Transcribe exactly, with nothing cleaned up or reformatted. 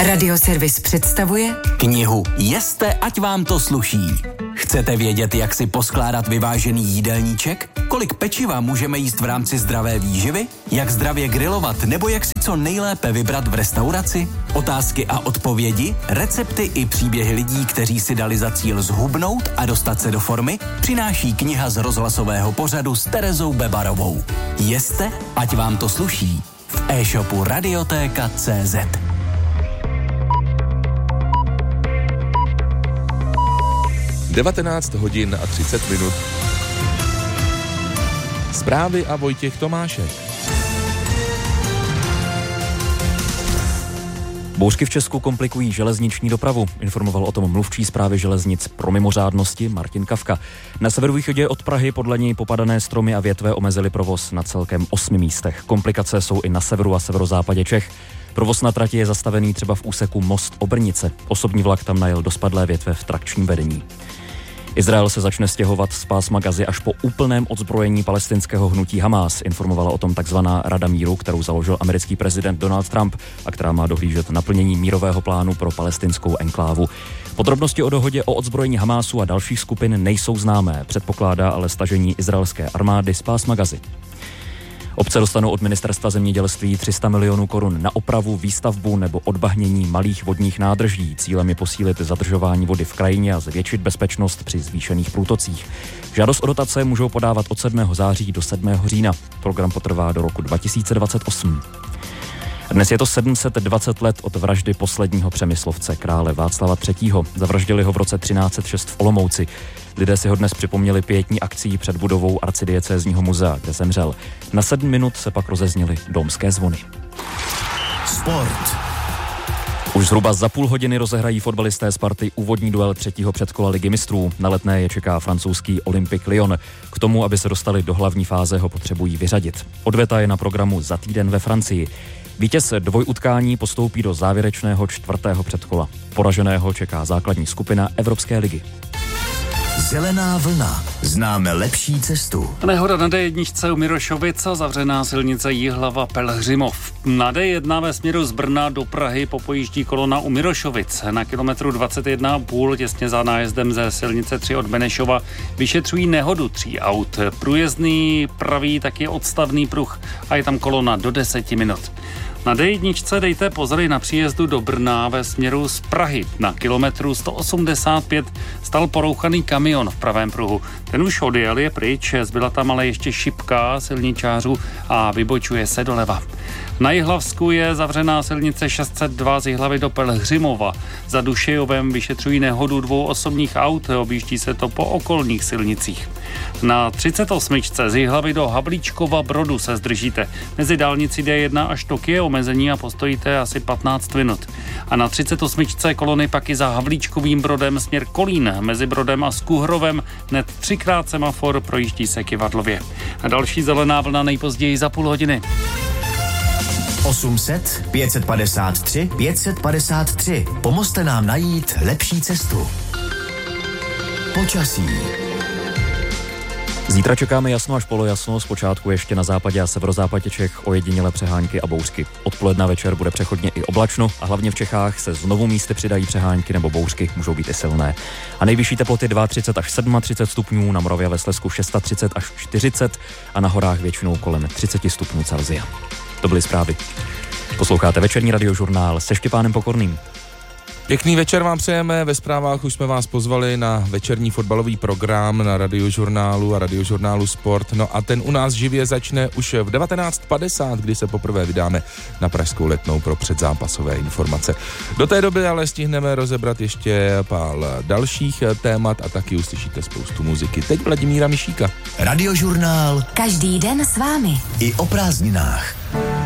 Radioservis představuje knihu Jeste, ať vám to sluší. Chcete vědět, jak si poskládat vyvážený jídelníček? Kolik pečiva můžeme jíst v rámci zdravé výživy? Jak zdravě grilovat nebo jak si co nejlépe vybrat v restauraci? Otázky a odpovědi, recepty i příběhy lidí, kteří si dali za cíl zhubnout a dostat se do formy, přináší kniha z rozhlasového pořadu s Terezou Bebarovou. Jeste, ať vám to sluší. V e-shopu Radiotéka tečka cé zet. devatenáct hodin a třicet minut. Zprávy a Vojtěch Tomášek. Bouřky v Česku komplikují železniční dopravu, informoval o tom mluvčí Správy železnic pro mimořádnosti Martin Kafka. Na severovýchodě od Prahy podle něj popadané stromy a větve omezily provoz na celkem osmi místech. Komplikace jsou i na severu a severozápadě Čech. Provoz na trati je zastavený třeba v úseku Most Obrnice. Osobní vlak tam najel do spadlé větve v trakčním vedení. Izrael se začne stěhovat z pásma Gazy až po úplném odzbrojení palestinského hnutí Hamás, informovala o tom takzvaná Rada míru, kterou založil americký prezident Donald Trump a která má dohlížet naplnění mírového plánu pro palestinskou enklávu. Podrobnosti o dohodě o odzbrojení Hamásu a dalších skupin nejsou známé, předpokládá ale stažení izraelské armády z pásma Gazy. Obce dostanou od ministerstva zemědělství tři sta milionů korun na opravu, výstavbu nebo odbahnění malých vodních nádrží. Cílem je posílit zadržování vody v krajině a zvětšit bezpečnost při zvýšených průtocích. Žádost o dotace můžou podávat od sedmého září do sedmého října. Program potrvá do roku dva tisíce dvacet osm. Dnes je to sedm set dvacet let od vraždy posledního přemyslovce, krále Václava třetího. Zavraždili ho v roce třináct set šest v Olomouci. Lidé si ho dnes připomněli pětní akcí před budovou arcidiecézního muzea, kde zemřel. Na sedm minut se pak rozezněly domské zvony. Sport. Už zhruba za půl hodiny rozehrají fotbalisté Sparty úvodní duel třetího předkola Ligy mistrů. Na Letné je čeká francouzský Olympique Lyon. K tomu, aby se dostali do hlavní fáze, ho potřebují vyřadit. Odveta je na programu za týden ve Francii. Vítěz dvojutkání postoupí do závěrečného čtvrtého předkola. Poraženého čeká základní skupina Evropské ligy. Zelená vlna. Známe lepší cestu. Nehoda na dé jedna u Mirošovic, zavřená silnice Jihlava Pelhřimov. Na dé jedna ve směru z Brna do Prahy popojíždí kolona u Mirošovic. Na kilometru dvacet jedna a půl těsně za nájezdem ze silnice tři od Benešova vyšetřují nehodu tří aut. Průjezdný pravý taky odstavný pruh a je tam kolona do deseti minut. Na dé jedna dejte pozor na příjezdu do Brna ve směru z Prahy. Na kilometru sto osmdesát pět stal porouchaný kamion v pravém pruhu. Ten už odjel, je pryč, zbyla tam ale ještě šipka silničářů a vybočuje se doleva. Na Jihlavsku je zavřená silnice šest set dva z Jihlavy do Pelhřimova. Za Dušejovem vyšetřují nehodu dvou osobních aut, objíždí se to po okolních silnicích. Na třicet osm z Jihlavy do Havlíčkova Brodu se zdržíte. Mezi dálnici dé jedna až Tok je omezení a postojíte asi patnáct minut. A na třicet osm kolony pak i za Havlíčkovým Brodem směr Kolín. Mezi Brodem a Skuhrovem hned třikrát semafor, projíždí se Kyvadlově. A další zelená vlna nejpozději za půl hodiny. osm set, pět set padesát tři, pět set padesát tři. Pomozte nám najít lepší cestu. Počasí. Zítra čekáme jasno až polojasno, zpočátku ještě na západě a severozápadě Čech ojedinělé přehánky a bouřky. Odpoledne večer bude přechodně i oblačno a hlavně v Čechách se znovu místy přidají přehánky nebo bouřky, můžou být i silné. A nejvyšší teploty třicet dva až třicet sedm stupňů, na Moravě a ve Slezsku třicet šest až čtyřicet a na horách většinou kolem třicet stupňů Celsia. To byly zprávy. Posloucháte večerní radiožurnál se Štěpánem Pokorným. Pěkný večer vám přejeme, ve zprávách už jsme vás pozvali na večerní fotbalový program na Radiožurnálu a Radiožurnálu Sport. No a ten u nás živě začne už v devatenáct padesát, kdy se poprvé vydáme na Pražskou Letnou pro předzápasové informace. Do té doby ale stihneme rozebrat ještě pár dalších témat a taky uslyšíte spoustu muziky. Teď Vladimíra Mišíka. Radiožurnál. Každý den s vámi. I o prázdninách.